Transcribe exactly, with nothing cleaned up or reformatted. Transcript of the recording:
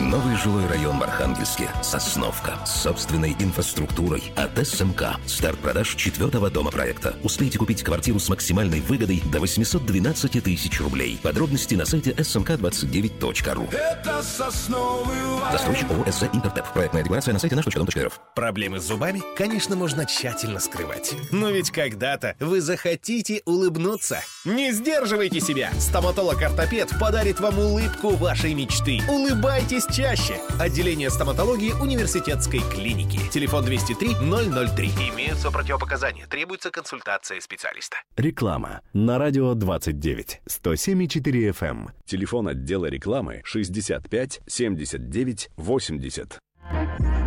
Новый жилой район в Архангельске. Сосновка. С собственной инфраструктурой. От СМК. Старт продаж четвертого дома проекта. Успейте купить квартиру с максимальной выгодой до восемьсот двенадцать тысяч рублей. Подробности на сайте эс эм ка двадцать девять точка ру. Это Сосновый Лай. Застройщик ООО «СЗ Интертеп». Проектная декларация на сайте наш точка дом точка рф. Проблемы с зубами, конечно, можно тщательно скрывать. Но ведь когда-то вы захотите улыбнуться. Не сдерживайте себя. Стоматолог-ортопед подарит вам улыбку вашей мечты. Улыбайтесь чаще. Отделение стоматологии университетской клиники. Телефон двести три ноль ноль три. Имеются противопоказания. Требуется консультация специалиста. Реклама на радио двадцать девять сто семь и четыре эф эм. Телефон отдела рекламы шестьдесят пять семьдесят девять восемьдесят.